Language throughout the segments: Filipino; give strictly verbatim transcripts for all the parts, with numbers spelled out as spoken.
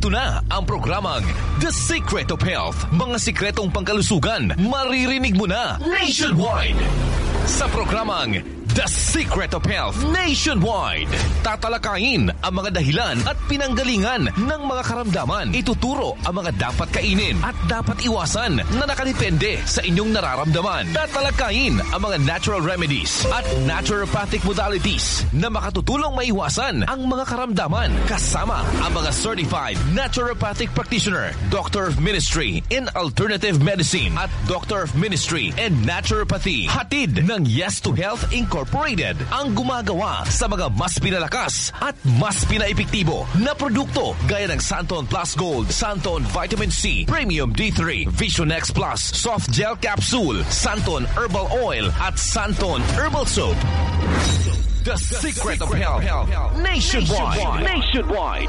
Ito na ang programang The Secret of Health. Mga sikretong pangkalusugan, maririnig mo na nationwide. Sa programang The Secret of Health Nationwide, tatalakayin ang mga dahilan at pinanggalingan ng mga karamdaman. Ituturo ang mga dapat kainin at dapat iwasan na nakadepende sa inyong nararamdaman. Tatalakayin ang mga natural remedies at naturopathic modalities na makatutulong maiwasan ang mga karamdaman. Kasama ang mga certified naturopathic practitioner, Doctor of Ministry in Alternative Medicine at Doctor of Ministry in Naturopathy. Hatid ng Yes to Health Incorporated. Ang gumagawa sa mga mas pinalakas at mas pinaepektibo na produkto gaya ng Santon Plus Gold, Santon Vitamin C, Premium D three, Vision X Plus, Soft Gel Capsule, Santon Herbal Oil at Santon Herbal Soap. The, The Secret, Secret of Health, health. Nationwide. Nationwide.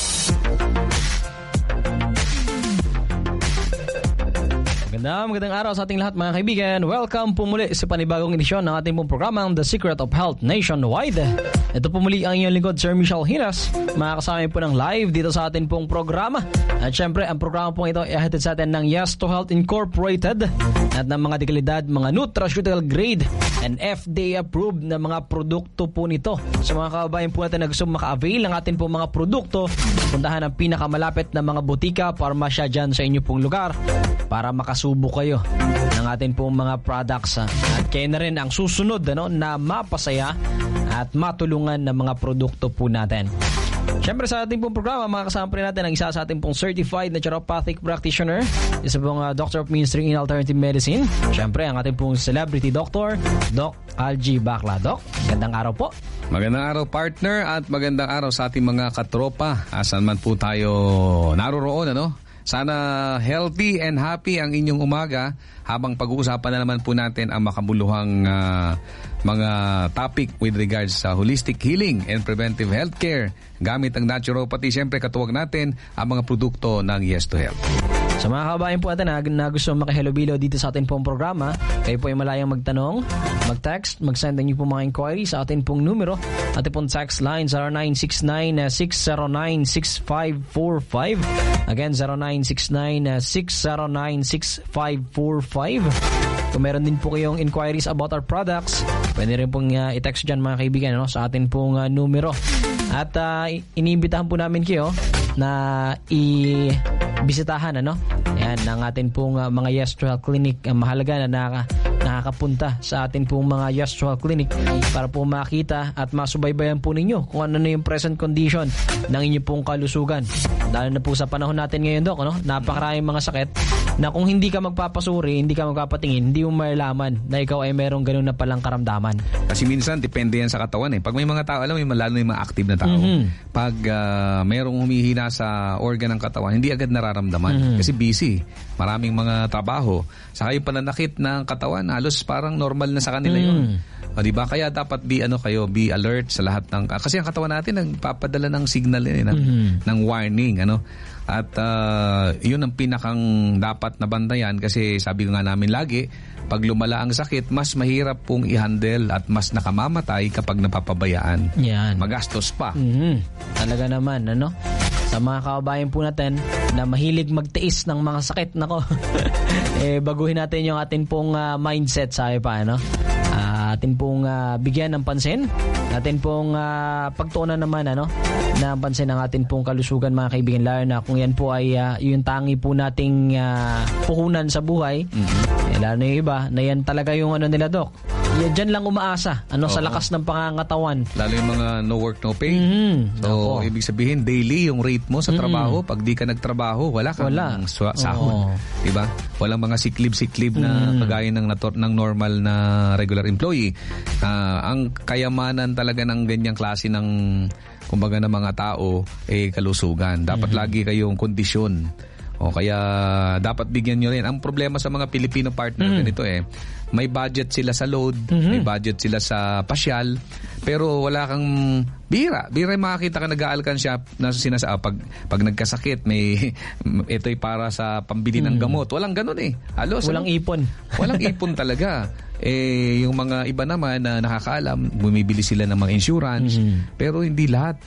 Magandang, magandang araw sa ating lahat mga kaibigan. Welcome po muli sa panibagong edisyon ng ating pong programang The Secret of Health Nationwide. Ito po muli ang inyong lingkod, Sir Michelle Hinas. Makakasama po ng live dito sa ating pong programa. At syempre, ang programa po ito ay hatid sa atin ng Yes to Health Incorporated at ng mga dekalidad, mga nutraceutical grade and F D A approved na mga produkto po nito. Sa mga kababayan po natin na gusto maka-avail ng ating pong mga produkto, puntahan ang pinakamalapit na mga butika, parmasya dyan sa inyo pong lugar para makasubo kayo ng ating pong mga products. At kayo na rin ang susunod ano, na mapasaya at matulungan ng mga produkto po natin. Siyempre sa ating pong programa, makakasama rin natin ang isa sa ating pong certified naturopathic practitioner, isa pong uh, Doctor of Ministry in Alternative Medicine. Siyempre ang ating pong celebrity doctor, Doc Algie Bacla. Doc, magandang araw po. Magandang araw partner at magandang araw sa ating mga katropa. Asan man po tayo naroroon, ano? Sana healthy and happy ang inyong umaga habang pag-uusapan na naman po natin ang makabuluhang uh, mga topic with regards sa holistic healing and preventive healthcare gamit ang naturopathy. Siyempre katuwag natin ang mga produkto ng Yes to Health. Sa mga kabayan po natin na, na gusto makihalubilo dito sa atin pong programa, kayo po ay malayang magtanong, mag-text, mag-send niyo po mga inquiry sa atin pong numero. Atin pong text line zero nine six nine, six zero nine, six five four five. Again, zero nine six nine, six zero nine, six five four five. Kung meron din po kayong inquiries about our products, pwede rin pong uh, i-text dyan mga kaibigan no, sa atin pong uh, numero. At uh, iniimbitahan po namin kayo na i-bisitahan ano? Yan, ang atin pong uh, mga Yes to Health Clinic. Uh, mahalaga na naka, nakakapunta sa atin pong mga Yes to Health Clinic para po makita at masubaybayan po ninyo kung ano na yung present condition ng inyo pong kalusugan. Dahil na po sa panahon natin ngayon, Dok, ano? Napakaraming mga sakit na kung hindi ka magpapasuri, hindi ka magpapatingin, hindi mo malalaman na ikaw ay merong ganun na palang karamdaman. Kasi minsan, depende yan sa katawan eh. Pag may mga tao, alam mo, lalo yung mga active na tao. Mm-hmm. Pag uh, merong humihina sa organ ng katawan, hindi agad nararamdaman. Mm-hmm. Kasi busy. Maraming mga trabaho. Saka yung pananakit ng katawan, halos parang normal na sa kanila yun. Mm-hmm. O, diba? Kaya dapat be, ano kayo, be alert sa lahat ng... Kasi ang katawan natin, nagpapadala ng signal eh, ng, mm-hmm. ng warning, ano? At uh, yun ang pinakang dapat na bantayan kasi sabi ko nga namin lagi, pag lumala ang sakit, mas mahirap pong i-handle at mas nakamamatay kapag napapabayaan. Yan. Magastos pa. Mm-hmm. Talaga naman, ano? Sa mga kababayan po natin na mahilig magtiis ng mga sakit, nako. eh, baguhin natin yung atin pong uh, mindset, sabi pa, ano? Uh, atin pong uh, bigyan ng pansin, atin pong uh, pagtuunan naman ano, na pansin ng atin pong kalusugan mga kaibigan, lalo na kung yan po ay uh, yung tangi po nating uh, puhunan sa buhay. Mm-hmm. Eh, lalo na yung iba na yan talaga yung ano nila, Dok, yan dyan lang umaasa ano. Oo. Sa lakas ng pangangatawan, lalo yung mga no work no pay. Mm-hmm. So Opo. Ibig sabihin daily yung rate mo sa trabaho. Mm-hmm. Pag di ka nagtrabaho wala kang wala. Swa- sahod. Diba? Walang mga siklib siklib na mm-hmm. kagaya ng, ng normal na regular employee. Uh, ang kayamanan talaga ng ganyang klase ng kumbaga ng mga tao eh kalusugan. Dapat mm-hmm. lagi kayong kondisyon. O kaya dapat bigyan nyo rin. Ang problema sa mga Pilipino partner mm-hmm. ganito eh, may budget sila sa load, mm-hmm. may budget sila sa pasyal, pero wala kang bira. Bira yung makakita ka nag-aalkansya na sinasa, pag, pag nagkasakit, may ito'y para sa pambili ng gamot. Walang ganun eh. Halos, walang ano? ipon. Walang ipon talaga. Eh, yung mga iba naman na nakakaalam, bumibili sila ng mga insurance, mm-hmm. pero hindi lahat.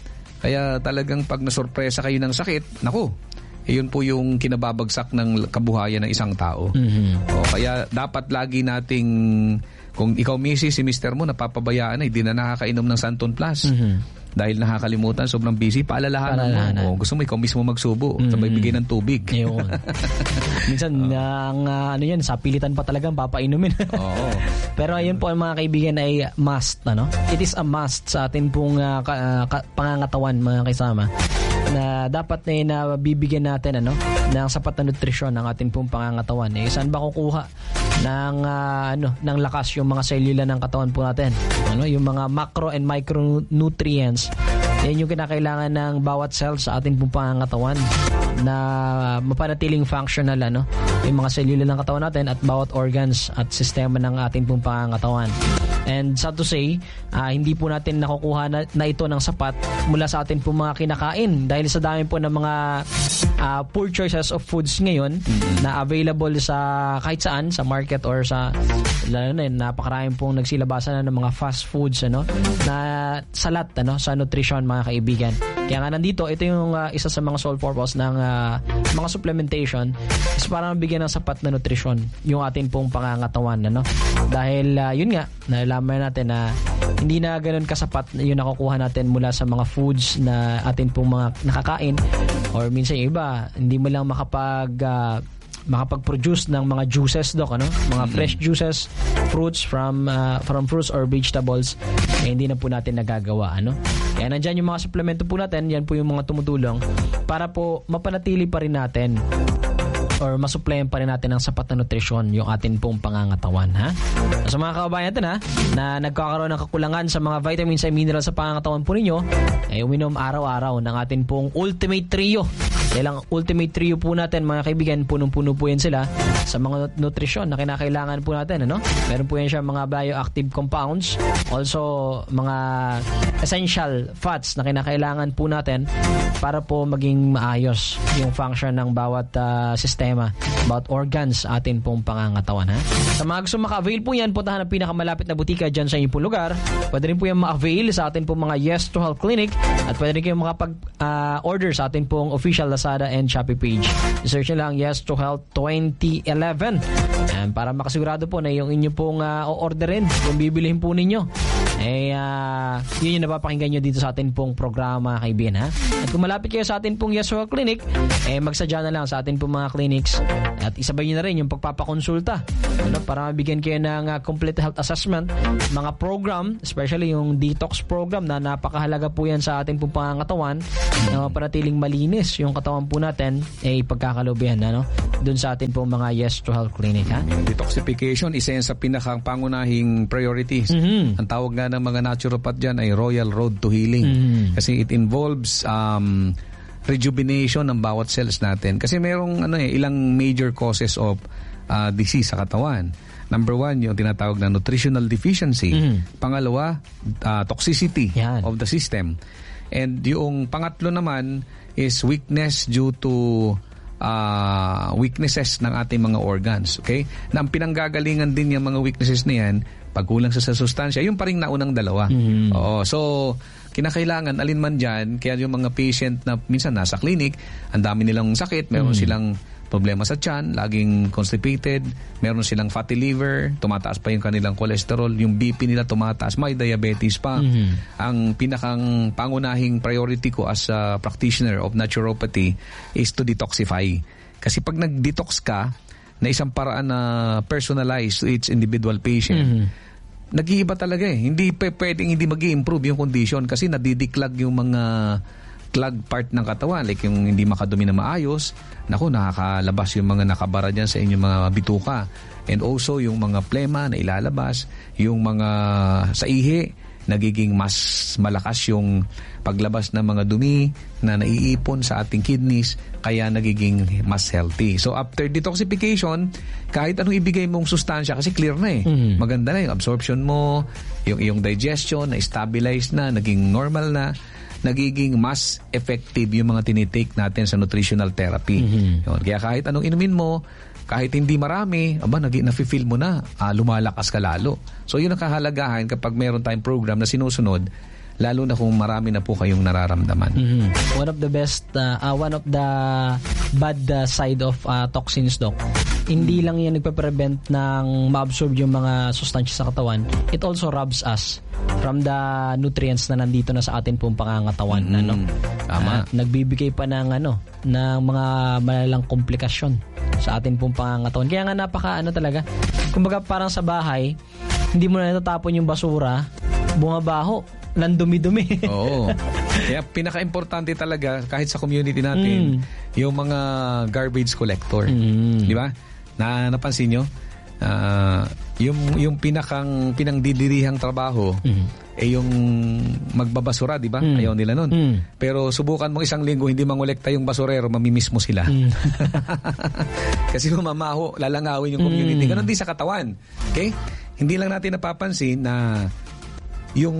Kaya talagang pag nasurpresa kayo ng sakit, naku, yun po yung kinababagsak ng kabuhayan ng isang tao. Mm-hmm. O, kaya dapat lagi nating, kung ikaw misis, si mister mo, napapabayaan na, hindi na nakakainom ng Santon Plus. Mm-hmm. Dahil nakakalimutan, sobrang busy, paalalahanan mo. O, gusto mo ikaw mismo magsubo, mm-hmm. sabay bigay ng tubig. Ayun. Minsan, oh. ang uh, ano yan, sa pilitan pa talagang papainumin. Oo. Pero ayun po, mga kaibigan, ay must. Ano? It is a must sa atin pong uh, ka, uh, ka, pangangatawan, mga kasama, na dapat na na bibigyan natin ano ng sapat na nutrisyon ng ating pong pangangatawan. Eh, saan ba kukuha ng uh, ano ng lakas yung mga selula ng katawan po natin? Ano, yung mga macro and micronutrients. Yan yung kinakailangan ng bawat cell sa ating pong pangangatawan na mapanatiling functional ano yung mga selula ng katawan natin at bawat organs at sistema ng ating pong pangangatawan. And sad to say, uh, hindi po natin nakukuha na, na ito ng sapat mula sa atin po mga kinakain dahil sa dami po ng mga uh, poor choices of foods ngayon mm-hmm. na available sa kahit saan, sa market or sa lalo na yun, napakaraming pong nagsilabasan na ng mga fast foods ano, na salat ano, sa nutrition mga kaibigan. Kaya nga nandito, ito yung uh, isa sa mga sole purpose ng uh, mga supplementation is para mabigyan ng sapat na nutrition yung atin pong pangangatawan ano? Dahil uh, yun nga, nalalaman natin na hindi na ganoon kasapat yung nakukuha natin mula sa mga foods na atin pong mga nakakain or minsan yung iba, hindi mo lang makapag uh, makapag-produce ng mga juices doc ano mga fresh juices, fruits from uh, from fruits or vegetables eh, hindi na po natin nagagawa ano kaya nandiyan yung mga suplemento po natin, yan po yung mga tumutulong para po mapanatili pa rin natin or masuplayan pa rin natin ng sapat na nutrisyon yung atin pong pangangatawan ha. Sa mga kababayan natin ha na nagkakaroon ng kakulangan sa mga vitamins and minerals sa pangangatawan po ninyo ay eh, uminom araw-araw ng atin pong Ultimate Trio. Kailang Ultimate Trio po natin mga kaibigan, punong-puno po yan sila sa mga nutrisyon na kinakailangan po natin ano. Meron po yan siya mga bioactive compounds, also mga essential fats na kinakailangan po natin para po maging maayos yung function ng bawat uh, sistema, bawat organs atin pong pangangatawan ha. Sa mga gusto maka-avail po yan, puntahan ang pinakamalapit na butika dyan sa inyong pong lugar. Pwede rin po yan ma-avail sa atin pong mga Yes to Health Clinic at pwede rin kayong makapag-order uh, sa atin pong official Lazada and Shopee page. I-search nyo lang Yes to Health twenty eleven and para makasigurado po na yung inyo pong uh, o-orderin, yung bibilihin po ninyo eh uh, yun yung napapakinggan nyo dito sa atin pong programa kaibigan ha. At kung malapit kayo sa atin pong Yes to Health Clinic eh magsadya na lang sa atin pong mga clinics at isabay nyo na rin yung pagpapakonsulta ano, para mabigyan kayo ng uh, complete health assessment, mga program, especially yung detox program na napakahalaga po yan sa ating pong pangangatawan na mapanatiling malinis yung katawan po natin eh pagkakalubihan ano, dun sa atin pong mga Yes to Health Clinic ha. Detoxification, isa yan sa pinakang pangunahing priorities. Mm-hmm. Ang tawag nga ng mga naturopath dyan ay Royal Road to Healing. Mm-hmm. Kasi it involves um, rejuvenation ng bawat cells natin. Kasi merong ano eh, ilang major causes of uh, disease sa katawan. Number one, yung tinatawag na nutritional deficiency. Mm-hmm. Pangalawa, uh, toxicity Yan. Of the system. And yung pangatlo naman is weakness due to uh, weaknesses ng ating mga organs. Okay? Na ang pinanggagalingan din yung mga weaknesses na yan, pagkulang sa, sa sustansya, yung paring naunang dalawa. Mm-hmm. Oo, so, kinakailangan, alin man dyan, kaya yung mga patient na minsan nasa clinic, ang dami nilang sakit, meron mm-hmm. silang problema sa tiyan, laging constipated, meron silang fatty liver, tumataas pa yung kanilang cholesterol, yung B P nila tumataas, may diabetes pa. Mm-hmm. Ang pinakang pangunahing priority ko as a practitioner of naturopathy is to detoxify. Kasi pag nag-detox ka, na isang paraan na personalized to each individual patient, mm-hmm. nag-iiba talaga eh. Hindi pe, pwedeng hindi mag-i-improve yung condition kasi nadidiklag yung mga clog part ng katawan, like yung hindi makadumi na maayos, naku, nakakalabas yung mga nakabara dyan sa inyong mga bituka. And also yung mga plema na ilalabas, yung mga sa ihi, nagiging mas malakas yung paglabas ng mga dumi na naiipon sa ating kidneys, kaya nagiging mas healthy. So after detoxification, kahit anong ibigay mong sustansya, kasi clear na eh. Mm-hmm. Maganda na yung absorption mo, yung iyong digestion na stabilize na, naging normal na, nagiging mas effective yung mga tinitake natin sa nutritional therapy. Mm-hmm. Yun. Kaya kahit anong inumin mo, kahit hindi marami, aba, nafe-feel mo na, ah, lumalakas ka lalo. So yun ang kahalagahan kapag meron tayong program na sinusunod lalo na kung marami na po kayong nararamdaman. Mm-hmm. One of the best, uh, uh, one of the bad uh, side of uh, toxins, Doc, hindi lang yan nagpe-prevent ng ma-absorb yung mga sustansya sa katawan. It also robs us from the nutrients na nandito na sa atin pong pangangatawan. Mm-hmm. Ano? Tama. Uh, nagbibigay pa ng, ano, ng mga malalang komplikasyon sa atin pong pangangatawan. Kaya nga napaka ano talaga, kumbaga parang sa bahay, hindi mo na natatapon yung basura, bumabaho, nang dumi-dumi. Oo. Kaya pinaka-importante talaga kahit sa community natin, mm. yung mga garbage collector. Mm. Di ba? Na napansin nyo? Uh, yung yung pinakang pinangdidirihang trabaho mm. eh yung magbabasura, di ba? Mm. Ayaw nila nun. Mm. Pero subukan mo isang linggo hindi mangolekta yung basurero, mamimiss mo sila. Mm. Kasi mamaho, lalangawin yung community. Mm. Ganon din sa katawan. Okay? Hindi lang natin napapansin na yung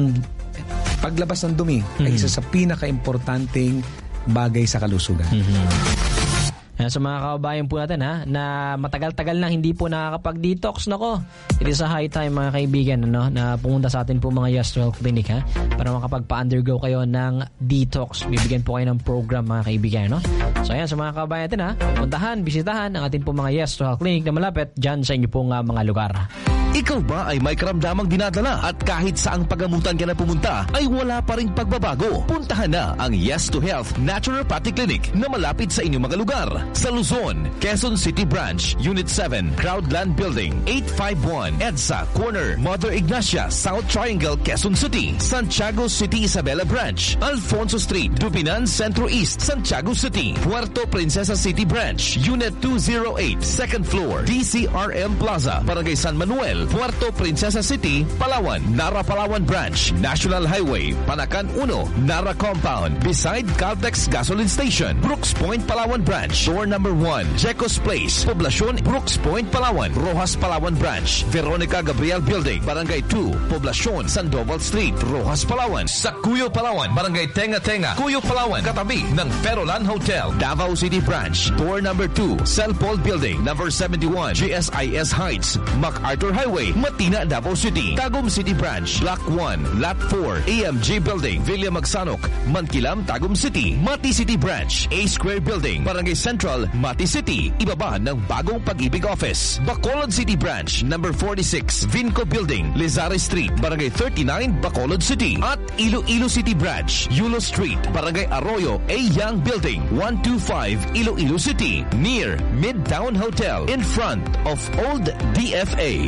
paglabas ng dumi mm-hmm. ay isa sa pinaka-importanting bagay sa kalusugan. Mm-hmm. Yan, sa mga kababayan po natin ha, na matagal-tagal na hindi po nakakapag-detox, nako. It is a high time mga kaibigan, ano, na pumunta sa atin po mga Yes to Health Clinic ha, para makapagpa-undergo kayo ng detox. Bibigyan po kayo ng program mga kaibigan, no? So ayan, sa mga kababayan natin ha, puntahan, bisitahan ang ating po mga Yes to Health Clinic na malapit dyan sa inyo pong uh, mga lugar. Ikaw ba ay may karamdamang dinadala at kahit saang pagamutan ka na pumunta ay wala pa ring pagbabago? Puntahan na ang Yes to Health Naturopathic Clinic na malapit sa inyong mga lugar. Sa Luzon, Quezon City Branch, Unit seven, Crowdland Building, eight five one, EDSA, Corner, Mother Ignacia, South Triangle, Quezon City. Santiago City Isabela Branch, Alfonso Street, Dupinan, Centro East, Santiago City. Puerto Princesa City Branch, Unit two oh eight, second floor, D C R M Plaza, Barangay San Manuel, Puerto Princesa City, Palawan. Nara Palawan Branch, National Highway, Panacan one, Nara Compound, beside Caltex Gasoline Station. Brooks Point, Palawan Branch, door number one, Jecos Place, Poblacion, Brooks Point, Palawan. Rojas Palawan Branch, Veronica Gabriel Building, Barangay two, Poblacion, Sandoval Street, Rojas Palawan. Sa Cuyo Palawan, Barangay Tenga Tenga, Cuyo Palawan, katabi ng Perolan Hotel. Davao City Branch, door number two, Celpol Building, number seventy-one, G S I S Heights, MacArthur Highway, Matina, Davao City. Tagum City Branch, Block one, Lot four, A M G Building, Villa Magsanok, Mankilam, Tagum City. Mati City Branch, A Square Building, Barangay Central, Mati City, ibaba ng bagong Pag-ibig Office. Bacolod City Branch, number forty-six, Vinco Building, Lizare Street, Barangay thirty-nine, Bacolod City. At Iloilo City Branch, Yulo Street, Barangay Arroyo, A Young Building, one twenty-five, Iloilo City, near Midtown Hotel, in front of Old D F A.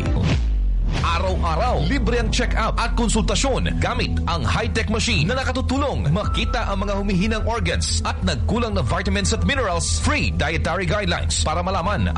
Araw-araw, libre ang check-up at konsultasyon gamit ang high-tech machine na nakatutulong makita ang mga humihinang organs at nagkulang na vitamins at minerals. Free dietary guidelines para malaman